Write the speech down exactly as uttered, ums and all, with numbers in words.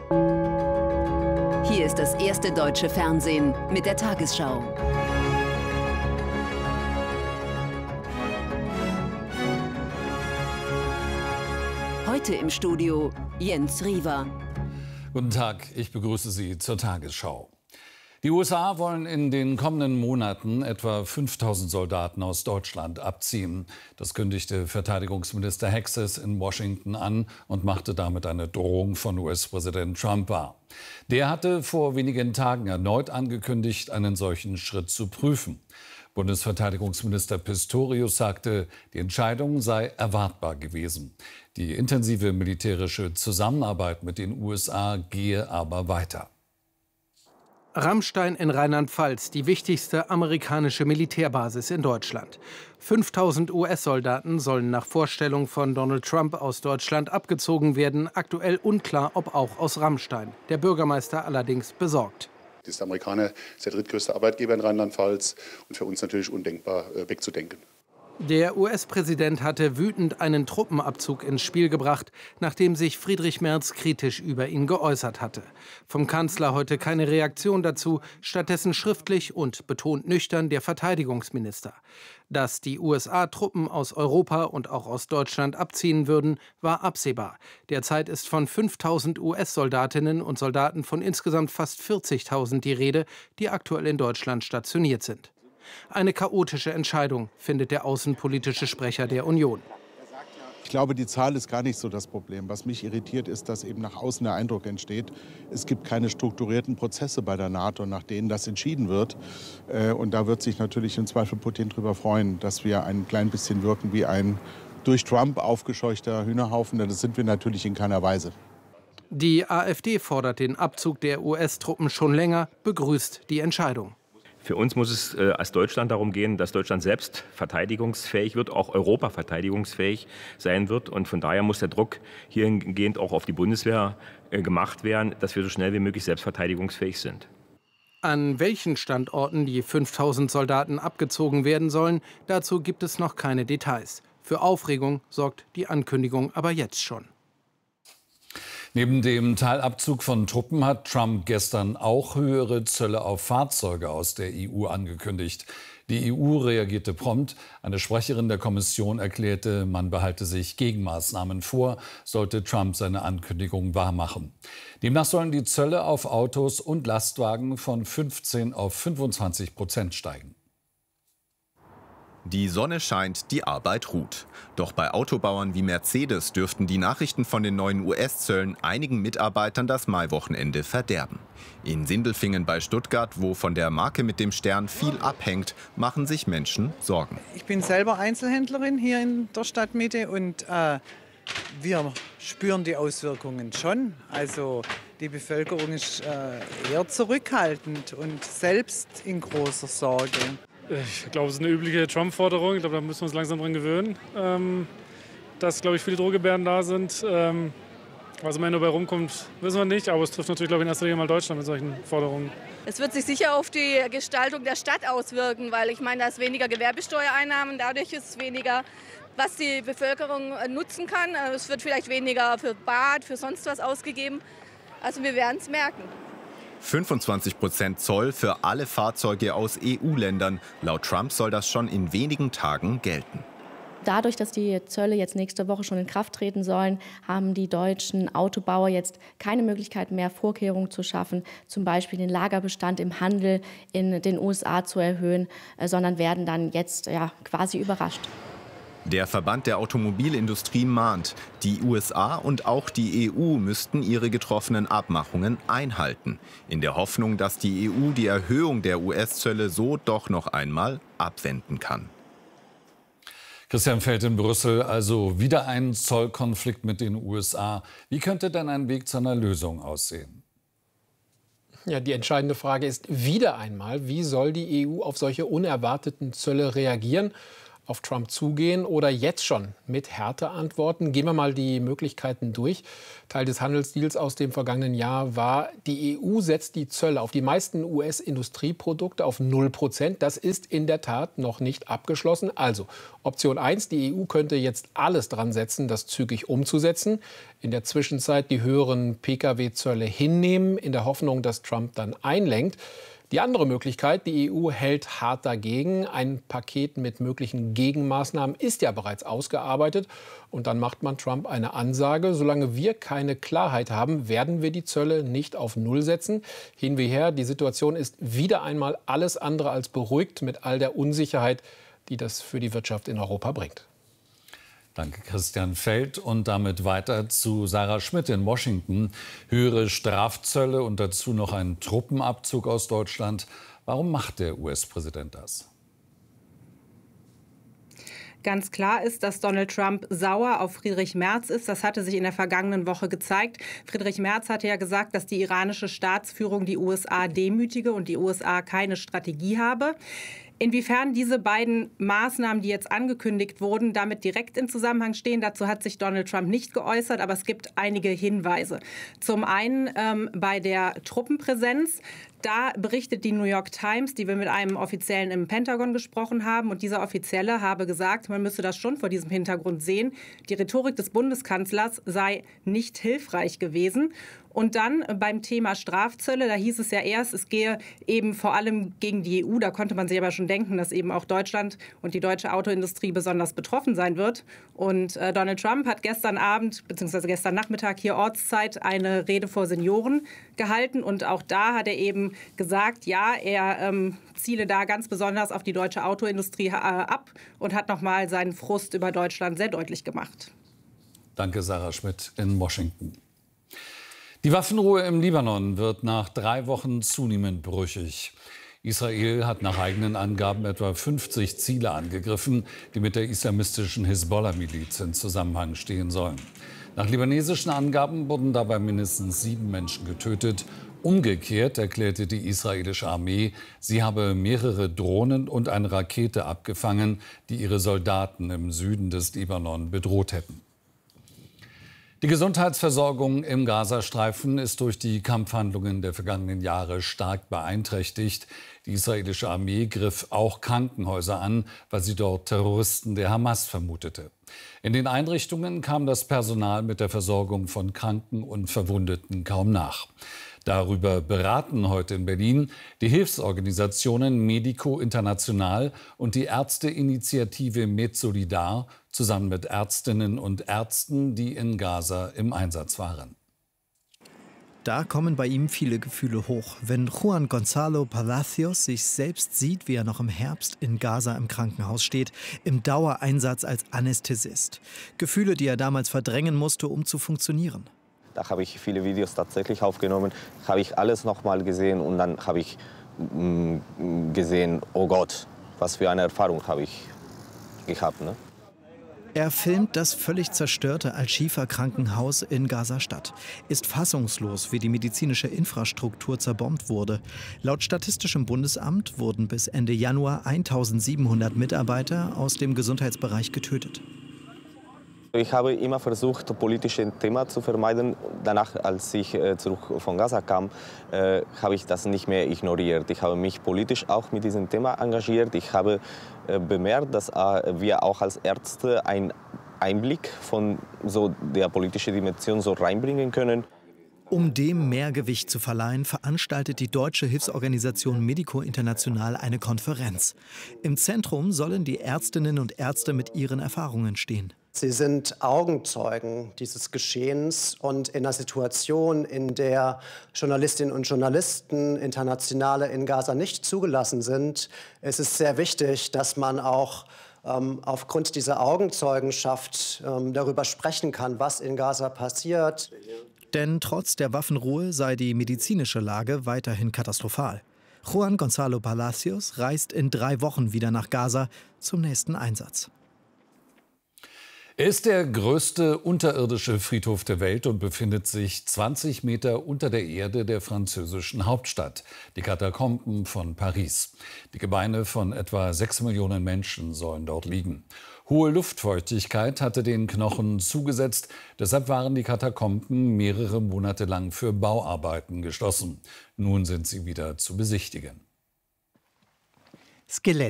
Hier ist das erste deutsche Fernsehen mit der Tagesschau. Heute im Studio Jens Riewer. Guten Tag, ich begrüße Sie zur Tagesschau. Die U S A wollen in den kommenden Monaten etwa fünftausend Soldaten aus Deutschland abziehen. Das kündigte Verteidigungsminister Hexes in Washington an und machte damit eine Drohung von U S-Präsident Trump wahr. Der hatte vor wenigen Tagen erneut angekündigt, einen solchen Schritt zu prüfen. Bundesverteidigungsminister Pistorius sagte, die Entscheidung sei erwartbar gewesen. Die intensive militärische Zusammenarbeit mit den U S A gehe aber weiter. Ramstein in Rheinland-Pfalz, die wichtigste amerikanische Militärbasis in Deutschland. fünftausend U S-Soldaten sollen nach Vorstellung von Donald Trump aus Deutschland abgezogen werden. Aktuell unklar, ob auch aus Ramstein. Der Bürgermeister allerdings besorgt. Der Amerikaner ist der drittgrößte Arbeitgeber in Rheinland-Pfalz und für uns natürlich undenkbar wegzudenken. Der U S-Präsident hatte wütend einen Truppenabzug ins Spiel gebracht, nachdem sich Friedrich Merz kritisch über ihn geäußert hatte. Vom Kanzler heute keine Reaktion dazu, stattdessen schriftlich und betont nüchtern der Verteidigungsminister. Dass die U S A Truppen aus Europa und auch aus Deutschland abziehen würden, war absehbar. Derzeit ist von fünftausend U S-Soldatinnen und Soldaten von insgesamt fast vierzigtausend die Rede, die aktuell in Deutschland stationiert sind. Eine chaotische Entscheidung, findet der außenpolitische Sprecher der Union. Ich glaube, die Zahl ist gar nicht so das Problem. Was mich irritiert, ist, dass eben nach außen der Eindruck entsteht, es gibt keine strukturierten Prozesse bei der NATO, nach denen das entschieden wird. Und da wird sich natürlich im Zweifel Putin darüber freuen, dass wir ein klein bisschen wirken wie ein durch Trump aufgescheuchter Hühnerhaufen. Denn das sind wir natürlich in keiner Weise. Die AfD fordert den Abzug der U S-Truppen schon länger, begrüßt die Entscheidung. Für uns muss es äh, als Deutschland darum gehen, dass Deutschland selbst verteidigungsfähig wird, auch Europa verteidigungsfähig sein wird. Und von daher muss der Druck hiergehend auch auf die Bundeswehr äh, gemacht werden, dass wir so schnell wie möglich selbst verteidigungsfähig sind. An welchen Standorten die fünftausend Soldaten abgezogen werden sollen, dazu gibt es noch keine Details. Für Aufregung sorgt die Ankündigung aber jetzt schon. Neben dem Teilabzug von Truppen hat Trump gestern auch höhere Zölle auf Fahrzeuge aus der E U angekündigt. Die E U reagierte prompt. Eine Sprecherin der Kommission erklärte, man behalte sich Gegenmaßnahmen vor, sollte Trump seine Ankündigung wahrmachen. Demnach sollen die Zölle auf Autos und Lastwagen von fünfzehn auf fünfundzwanzig Prozent steigen. Die Sonne scheint, die Arbeit ruht. Doch bei Autobauern wie Mercedes dürften die Nachrichten von den neuen U S-Zöllen einigen Mitarbeitern das Maiwochenende verderben. In Sindelfingen bei Stuttgart, wo von der Marke mit dem Stern viel abhängt, machen sich Menschen Sorgen. Ich bin selber Einzelhändlerin hier in der Stadtmitte und äh, wir spüren die Auswirkungen schon. Also die Bevölkerung ist äh, eher zurückhaltend und selbst in großer Sorge. Ich glaube, es ist eine übliche Trump-Forderung. Ich glaube, da müssen wir uns langsam dran gewöhnen, ähm, dass, glaube ich, viele Drohgebärden da sind. Ähm, was am Ende dabei rumkommt, wissen wir nicht. Aber es trifft natürlich, glaube ich, in erster Linie mal Deutschland mit solchen Forderungen. Es wird sich sicher auf die Gestaltung der Stadt auswirken, weil ich meine, da ist weniger Gewerbesteuereinnahmen. Dadurch ist es weniger, was die Bevölkerung nutzen kann. Es wird vielleicht weniger für Bad, für sonst was ausgegeben. Also wir werden es merken. fünfundzwanzig Prozent Zoll für alle Fahrzeuge aus E U-Ländern. Laut Trump soll das schon in wenigen Tagen gelten. Dadurch, dass die Zölle jetzt nächste Woche schon in Kraft treten sollen, haben die deutschen Autobauer jetzt keine Möglichkeit mehr, Vorkehrungen zu schaffen, zum Beispiel den Lagerbestand im Handel in den U S A zu erhöhen, sondern werden dann jetzt ja, quasi überrascht. Der Verband der Automobilindustrie mahnt, die U S A und auch die E U müssten ihre getroffenen Abmachungen einhalten, in der Hoffnung, dass die E U die Erhöhung der U S-Zölle so doch noch einmal abwenden kann. Christian Feld in Brüssel, also wieder ein Zollkonflikt mit den U S A. Wie könnte denn ein Weg zu einer Lösung aussehen? Ja, die entscheidende Frage ist wieder einmal, wie soll die E U auf solche unerwarteten Zölle reagieren? auf Trump zugehen oder jetzt schon mit Härte antworten? Gehen wir mal die Möglichkeiten durch. Teil des Handelsdeals aus dem vergangenen Jahr war, die E U setzt die Zölle auf die meisten U S-Industrieprodukte auf null Prozent. Das ist in der Tat noch nicht abgeschlossen. Also Option eins, die E U könnte jetzt alles dran setzen, das zügig umzusetzen. In der Zwischenzeit die höheren Pkw-Zölle hinnehmen, in der Hoffnung, dass Trump dann einlenkt. Die andere Möglichkeit, die E U hält hart dagegen. Ein Paket mit möglichen Gegenmaßnahmen ist ja bereits ausgearbeitet. Und dann macht man Trump eine Ansage. Solange wir keine Klarheit haben, werden wir die Zölle nicht auf Null setzen. Hin wie her, die Situation ist wieder einmal alles andere als beruhigt mit all der Unsicherheit, die das für die Wirtschaft in Europa bringt. Danke, Christian Feld. Und damit weiter zu Sarah Schmidt in Washington. Höhere Strafzölle und dazu noch ein Truppenabzug aus Deutschland. Warum macht der U S-Präsident das? Ganz klar ist, dass Donald Trump sauer auf Friedrich Merz ist. Das hatte sich in der vergangenen Woche gezeigt. Friedrich Merz hatte ja gesagt, dass die iranische Staatsführung die U S A demütige und die U S A keine Strategie habe. Inwiefern diese beiden Maßnahmen, die jetzt angekündigt wurden, damit direkt in Zusammenhang stehen, dazu hat sich Donald Trump nicht geäußert, aber es gibt einige Hinweise. Zum einen ähm, bei der Truppenpräsenz. Da berichtet die New York Times, die wir mit einem Offiziellen im Pentagon gesprochen haben. Und dieser Offizielle habe gesagt, man müsse das schon vor diesem Hintergrund sehen. Die Rhetorik des Bundeskanzlers sei nicht hilfreich gewesen. Und dann beim Thema Strafzölle, da hieß es ja erst, es gehe eben vor allem gegen die E U. Da konnte man sich aber schon denken, dass eben auch Deutschland und die deutsche Autoindustrie besonders betroffen sein wird. Und äh, Donald Trump hat gestern Abend bzw. gestern Nachmittag hier Ortszeit eine Rede vor Senioren gehalten. Und auch da hat er eben gesagt, ja, er ähm, ziele da ganz besonders auf die deutsche Autoindustrie äh, ab und hat nochmal seinen Frust über Deutschland sehr deutlich gemacht. Danke, Sarah Schmidt in Washington. Die Waffenruhe im Libanon wird nach drei Wochen zunehmend brüchig. Israel hat nach eigenen Angaben etwa fünfzig Ziele angegriffen, die mit der islamistischen Hisbollah-Miliz in Zusammenhang stehen sollen. Nach libanesischen Angaben wurden dabei mindestens sieben Menschen getötet. Umgekehrt erklärte die israelische Armee, sie habe mehrere Drohnen und eine Rakete abgefangen, die ihre Soldaten im Süden des Libanon bedroht hätten. Die Gesundheitsversorgung im Gazastreifen ist durch die Kampfhandlungen der vergangenen Jahre stark beeinträchtigt. Die israelische Armee griff auch Krankenhäuser an, weil sie dort Terroristen der Hamas vermutete. In den Einrichtungen kam das Personal mit der Versorgung von Kranken und Verwundeten kaum nach. Darüber beraten heute in Berlin die Hilfsorganisationen Medico International und die Ärzteinitiative MedSolidar zusammen mit Ärztinnen und Ärzten, die in Gaza im Einsatz waren. Da kommen bei ihm viele Gefühle hoch, wenn Juan Gonzalo Palacios sich selbst sieht, wie er noch im Herbst in Gaza im Krankenhaus steht, im Dauereinsatz als Anästhesist. Gefühle, die er damals verdrängen musste, um zu funktionieren. Da habe ich viele Videos tatsächlich aufgenommen, habe ich alles noch mal gesehen und dann habe ich mh, gesehen, oh Gott, was für eine Erfahrung habe ich gehabt. Ne? Er filmt das völlig zerstörte Al-Shifa-Krankenhaus in Gaza-Stadt, ist fassungslos, wie die medizinische Infrastruktur zerbombt wurde. Laut Statistischem Bundesamt wurden bis Ende Januar eintausendsiebenhundert Mitarbeiter aus dem Gesundheitsbereich getötet. Ich habe immer versucht, politische Themen zu vermeiden. Danach, als ich äh, zurück von Gaza kam, äh, habe ich das nicht mehr ignoriert. Ich habe mich politisch auch mit diesem Thema engagiert. Ich habe äh, bemerkt, dass äh, wir auch als Ärzte einen Einblick von so der politischen Dimension so reinbringen können. Um dem mehr Gewicht zu verleihen, veranstaltet die deutsche Hilfsorganisation Medico International eine Konferenz. Im Zentrum sollen die Ärztinnen und Ärzte mit ihren Erfahrungen stehen. Sie sind Augenzeugen dieses Geschehens und in einer Situation, in der Journalistinnen und Journalisten, Internationale in Gaza nicht zugelassen sind, ist es sehr wichtig, dass man auch ähm, aufgrund dieser Augenzeugenschaft ähm, darüber sprechen kann, was in Gaza passiert. Denn trotz der Waffenruhe sei die medizinische Lage weiterhin katastrophal. Juan Gonzalo Palacios reist in drei Wochen wieder nach Gaza zum nächsten Einsatz. Er ist der größte unterirdische Friedhof der Welt und befindet sich zwanzig Meter unter der Erde der französischen Hauptstadt, die Katakomben von Paris. Die Gebeine von etwa sechs Millionen Menschen sollen dort liegen. Hohe Luftfeuchtigkeit hatte den Knochen zugesetzt, deshalb waren die Katakomben mehrere Monate lang für Bauarbeiten geschlossen. Nun sind sie wieder zu besichtigen. Skelett